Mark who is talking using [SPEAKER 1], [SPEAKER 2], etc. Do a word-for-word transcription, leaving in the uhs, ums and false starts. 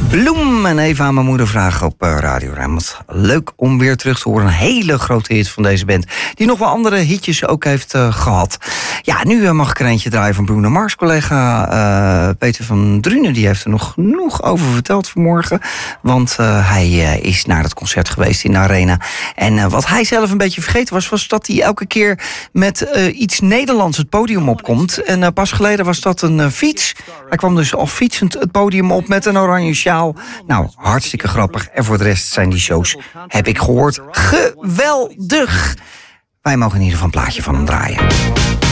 [SPEAKER 1] Bloem en even aan mijn moeder vragen op uh, Radio Rijnmond. Leuk om weer terug te horen. Een hele grote hit van deze band. Die nog wel andere hitjes ook heeft uh, gehad. Ja, nu uh, mag ik er eentje draaien van Bruno Mars. Collega uh, Peter van Drunen, die heeft er nog genoeg over verteld vanmorgen. Want uh, hij uh, is naar het concert geweest in de Arena. En uh, wat hij zelf een beetje vergeten was, was dat hij elke keer met uh, iets Nederlands het podium opkomt. En uh, pas geleden was dat een uh, fiets. Hij kwam dus al fietsend het podium op met een oranje sjaal. Nou, hartstikke grappig. En voor de rest zijn die shows, heb ik gehoord, geweldig. Wij mogen in ieder geval een plaatje van hem draaien.